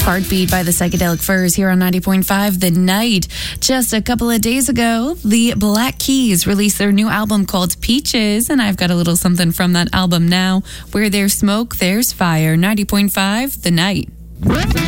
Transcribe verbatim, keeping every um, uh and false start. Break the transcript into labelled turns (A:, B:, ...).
A: Heartbeat by the Psychedelic Furs here on ninety point five The Night. Just a couple of days ago, the Black Keys released their new album called Peaches, and I've got a little something from that album now. Where there's smoke, there's fire. ninety point five The Night.